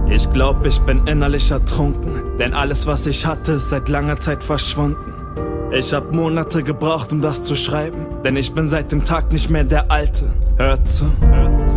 Ich glaub, ich bin innerlich ertrunken, denn alles, was ich hatte, ist seit langer Zeit verschwunden. Ich hab Monate gebraucht, um das zu schreiben, denn ich bin seit dem Tag nicht mehr der Alte. Hört zu.